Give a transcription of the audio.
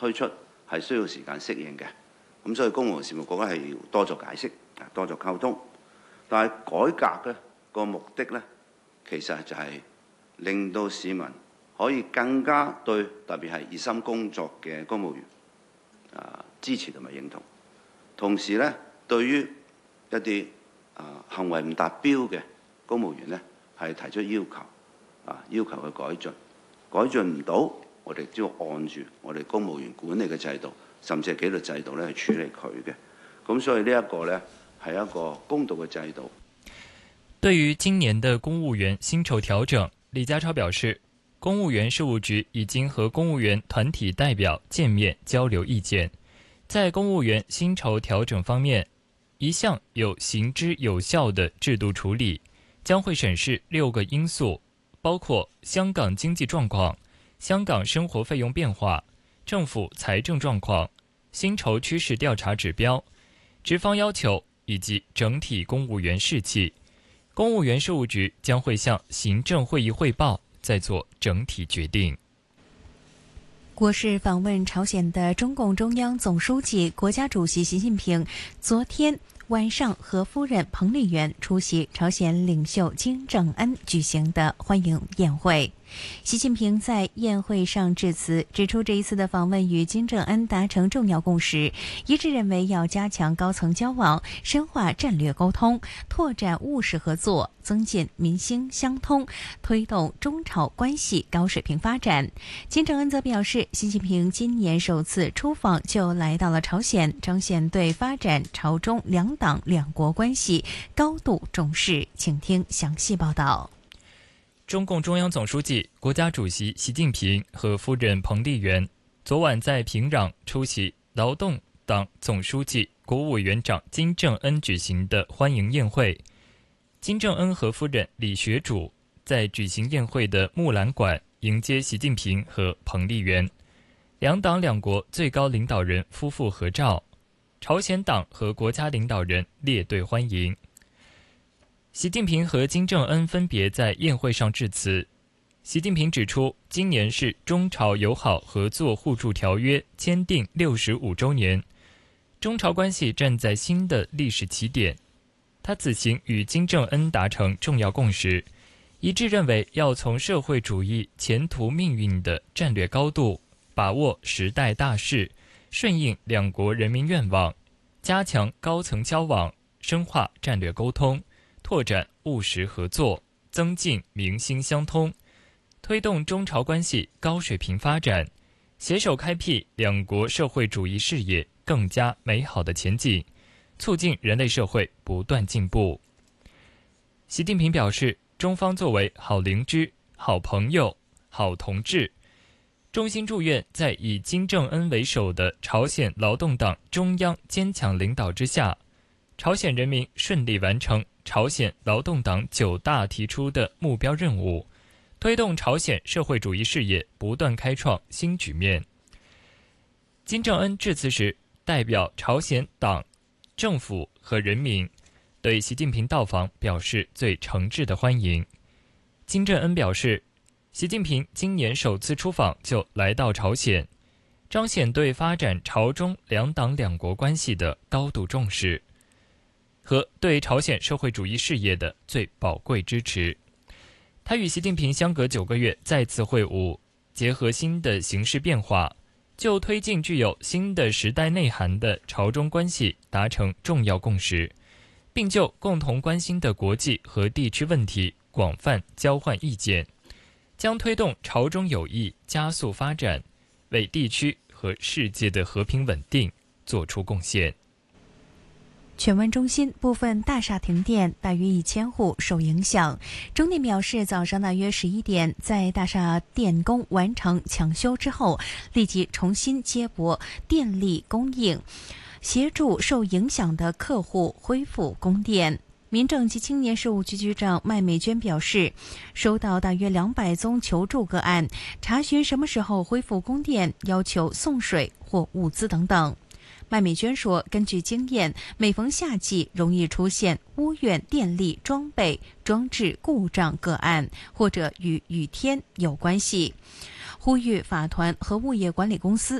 推出係需要時間適應嘅，咁所以公務員事務局咧係要多作解釋、多作溝通。但係改革嘅個目的咧，其實就係令到市民可以更加對特別係熱心工作嘅公務員支持同埋認同，同時咧對於一啲行為唔達標嘅公務員咧係提出要求，要求佢改進，改進唔到，我哋只要按住我哋公務員管理嘅制度，甚至係紀律制度咧去處理佢嘅。咁所以呢一個咧係一個公道嘅制度。 對於今年的公務員薪酬調整，李家超表示，公務員事務局已經和公務員團體代表見面交流意見，在公務員薪酬調整方面，一向有行之有效的制度處理，將會審視6個因素，包括香港經濟狀況、香港生活費用變化、政府財政狀況、薪酬趨勢調查指標、職方要求以及整體公務員士氣。公務員事務局將會向行政會議匯報，再做整體決定。 國事訪問朝鮮的中共中央總書記、國家主席習近平昨天晚上和夫人彭麗媛出席朝鮮領袖金正恩舉行的歡迎宴會。習近平在宴會上致辭，指出這一次的訪問與金正恩達成重要共識，一致認為要加強高層交往，深化戰略溝通，拓展務實合作，增進民心相通，推動中朝關係高水平發展。金正恩則表示，習近平今年首次出訪就來到了朝鮮，彰顯對發展朝中兩黨兩國關係高度重視。請聽詳細報道。 中共中央總書記、國家主席習近平和夫人彭麗媛昨晚在平壤出席勞動黨總書記、國務委員長金正恩舉行的歡迎宴會。金正恩和夫人李學主在舉行宴會的木蘭館迎接習近平和彭麗媛，兩黨兩國最高領導人夫婦合照，朝鮮黨和國家領導人列隊歡迎。習近平和金正恩分別在宴會上致辭。習近平指出，今年是中朝友好合作互助條約簽訂65週年，中朝關係站在新的歷史起點。他此行與金正恩達成重要共識，一致認為要從社會主義前途命運的戰略高度，把握時代大勢，順應兩國人民願望，加強高層交往，深化戰略溝通，拓展務實合作，增進民心相通，推動中朝關係高水平發展，攜手開闢兩國社會主義事業更加美好的前景，促進人類社會不斷進步。習近平表示，中方作為好鄰居、好朋友、好同志，衷心祝願在以金正恩為首的朝鮮勞動黨中央堅強領導之下，朝鮮人民順利完成朝鮮勞動黨9大提出的目標任務，推動朝鮮社會主義事業不斷開創新局面。金正恩致辭時，代表朝鮮黨、政府和人民對習近平到訪表示最誠摯的歡迎。金正恩表示，習近平今年首次出訪就來到朝鮮，彰顯對發展朝中兩黨兩國關係的高度重視和對朝鮮社會主義事業的最寶貴支持。他與習近平相隔9個月再次會晤，結合新的形勢變化，就推進具有新的時代內涵的朝中關係達成重要共識，並就共同關心的國際和地區問題廣泛交換意見，將推動朝中友誼加速發展，為地區和世界的和平穩定作出貢獻。 荃灣中心部分大廈停電，大約1000戶受影響。中電表示，早上大約11點，在大廈電工完成搶修之後，立即重新接駁電力供應，協助受影響的客戶恢復供電。民政及青年事務局局長麥美娟表示，收到大約200宗求助個案，查詢什麼時候恢復供電，要求送水或物資等等。麥美娟說，根據經驗，每逢夏季容易出現屋苑電力裝備裝置故障個案，或者與雨天有關係，呼籲法團和物業管理公司